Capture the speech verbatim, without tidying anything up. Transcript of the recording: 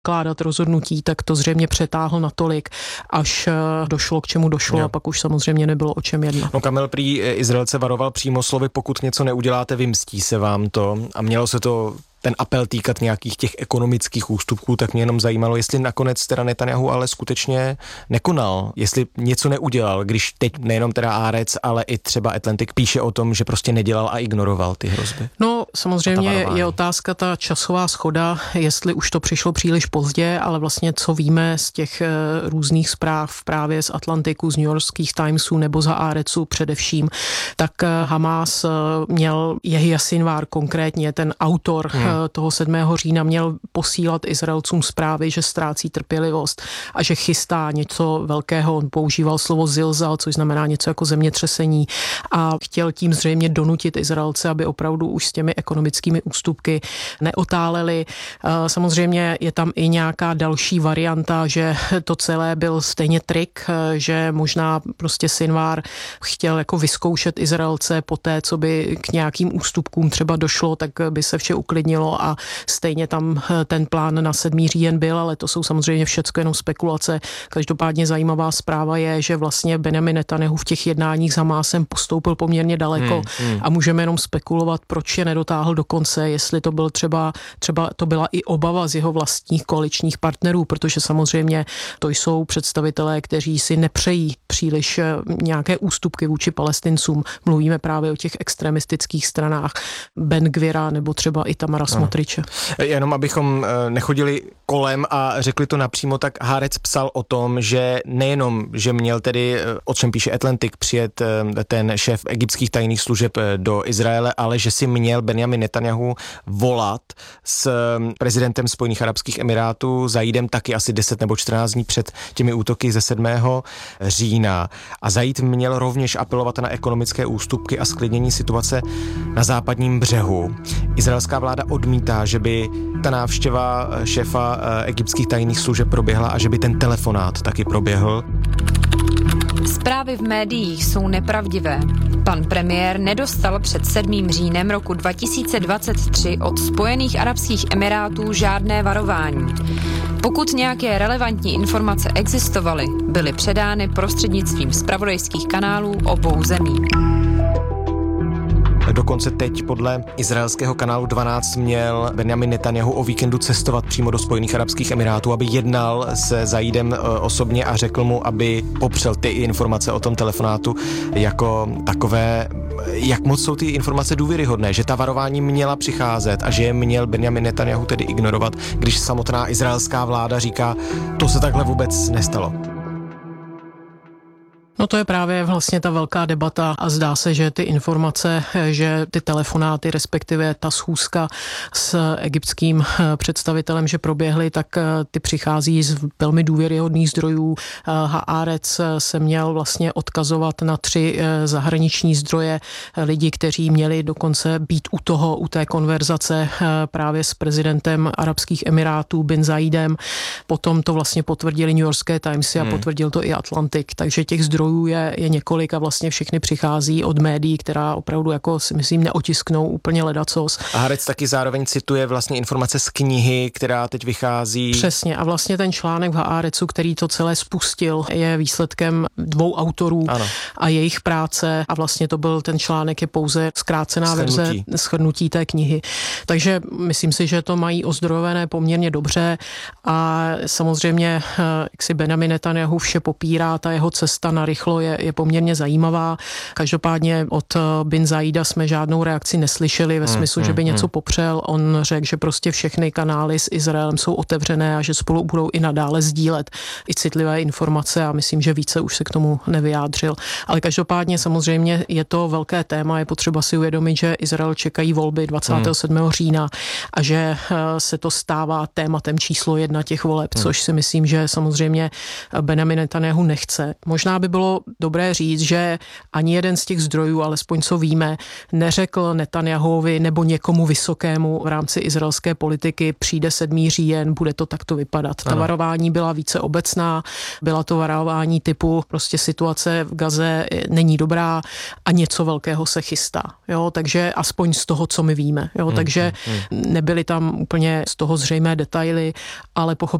kládat rozhodnutí, tak to zřejmě přetáhl natolik, až došlo k čemu došlo jo. a pak už samozřejmě nebylo o čem jednat. No Kamil prý Izraelce varoval přímo slovy, pokud něco neuděláte, vymstí se vám to a mělo se to ten apel týkat nějakých těch ekonomických ústupků, tak mě jenom zajímalo, jestli nakonec teda Netanyahu ale skutečně nekonal, jestli něco neudělal, když teď nejenom teda Haaretz, ale i třeba Atlantic píše o tom, že prostě nedělal a ignoroval ty hrozby. No samozřejmě je otázka ta časová shoda, jestli už to přišlo příliš pozdě, ale vlastně co víme z těch různých zpráv právě z Atlantiku, z New Yorkských Timesů nebo z Haaretzu především, tak Hamas měl Jehia Sinwar konkrétně, ten autor hmm. toho sedmého října měl posílat Izraelcům zprávy, že ztrácí trpělivost a že chystá něco velkého. On používal slovo zilzal, což znamená něco jako zemětřesení a chtěl tím zřejmě donutit Izraelce, aby opravdu už s těmi ekonomickými ústupky neotáleli. Samozřejmě je tam i nějaká další varianta, že to celé byl stejně trik, že možná prostě Sinwar chtěl jako vyzkoušet Izraelce po té, co by k nějakým ústupkům třeba došlo, tak by se vše uklidnilo a stejně tam ten plán na sedmý říjen byl, ale to jsou samozřejmě všecko jenom spekulace. Každopádně zajímavá zpráva je, že vlastně Benjamin Netanyahu v těch jednáních s Hamásem postoupil poměrně daleko hmm, hmm. a můžeme jenom spekulovat, proč je nedotáhl do konce, jestli to byl třeba, třeba to byla i obava z jeho vlastních koaličních partnerů, protože samozřejmě to jsou představitelé, kteří si nepřejí příliš nějaké ústupky vůči Palestincům. Mluvíme právě o těch extremistických stranách Ben Gvira nebo třeba i Tamara Smotriče. Jenom abychom nechodili kolem a řekli to napřímo, tak Haaretz psal o tom, že nejenom, že měl tedy, o čem píše Atlantic, přijet ten šéf egyptských tajných služeb do Izraele, ale že si měl Benjamin Netanyahu volat s prezidentem Spojených arabských emirátů Zaidem taky asi deset nebo čtrnáct dní před těmi útoky ze sedmého října. A Zaid měl rovněž apelovat na ekonomické ústupky a sklidnění situace na západním břehu. Izraelská vláda odmítá, že by ta návštěva šéfa egyptských tajných služeb proběhla a že by ten telefonát taky proběhl. Zprávy v médiích jsou nepravdivé. Pan premiér nedostal před sedmým říjnem roku dva tisíce dvacet tři od Spojených arabských emirátů žádné varování. Pokud nějaké relevantní informace existovaly, byly předány prostřednictvím zpravodajských kanálů obou zemí. Dokonce teď podle izraelského kanálu dvanáct měl Benjamin Netanyahu o víkendu cestovat přímo do Spojených arabských emirátů, aby jednal se Zaidem osobně a řekl mu, aby popřel ty informace o tom telefonátu jako takové, jak moc jsou ty informace důvěryhodné, že ta varování měla přicházet a že je měl Benjamin Netanyahu tedy ignorovat, když samotná izraelská vláda říká, to se takhle vůbec nestalo. No to je právě vlastně ta velká debata a zdá se, že ty informace, že ty telefonáty, respektive ta schůzka s egyptským představitelem, že proběhly, tak ty přichází z velmi důvěryhodných zdrojů. Haaretz se měl vlastně odkazovat na tři zahraniční zdroje, lidi, kteří měli dokonce být u toho, u té konverzace právě s prezidentem Arabských Emirátů bin Zaidem. Potom to vlastně potvrdili New Yorkské Timesy a hmm. potvrdil to i Atlantic, takže těch zdrojů Je, je několik a vlastně všechny přichází od médií, která opravdu jako si myslím neotisknou úplně ledacos. A Haaretz taky zároveň cituje vlastně informace z knihy, která teď vychází. Přesně a vlastně ten článek v Haaretzu, který to celé spustil, je výsledkem dvou autorů ano. a jejich práce a vlastně to byl ten článek je pouze zkrácená verze shrnutí té knihy. Takže myslím si, že to mají ozdrojené poměrně dobře a samozřejmě jak si Benjamin Netanyahu vše popírá, ta jeho cesta na rychlo je, je poměrně zajímavá. Každopádně od bin Zaida jsme žádnou reakci neslyšeli ve smyslu, hmm, že by něco hmm. popřel. On řekl, že prostě všechny kanály s Izraelem jsou otevřené a že spolu budou i nadále sdílet i citlivé informace a myslím, že více už se k tomu nevyjádřil. Ale každopádně samozřejmě je to velké téma, je potřeba si uvědomit, že Izrael čekají volby dvacátého sedmého Hmm. října a že se to stává tématem číslo jedna těch voleb, hmm. což si myslím, že samozřejmě Benjamin Netanyahu nechce. Možná by bylo bylo dobré říct, že ani jeden z těch zdrojů, alespoň co víme, neřekl Netanjahuovi nebo někomu vysokému v rámci izraelské politiky, přijde sedmý říjen, bude to takto vypadat. Ta ano. varování byla více obecná, byla to varování typu prostě situace v Gaze není dobrá a něco velkého se chystá. Jo, takže aspoň z toho, co my víme. Jo, hmm, takže hmm. nebyly tam úplně z toho zřejmé detaily, ale